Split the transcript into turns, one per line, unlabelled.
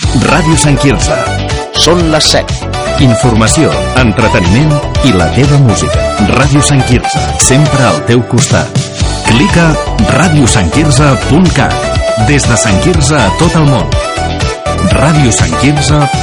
Ràdio Sant Quirze.
Són les 7.
Informació, entreteniment i la teva música. Ràdio Sant Quirze, sempre al teu costat. Clica radiosantquirze.cat. Des de Sant Quirze a tot el món. radiosantquirze.cat.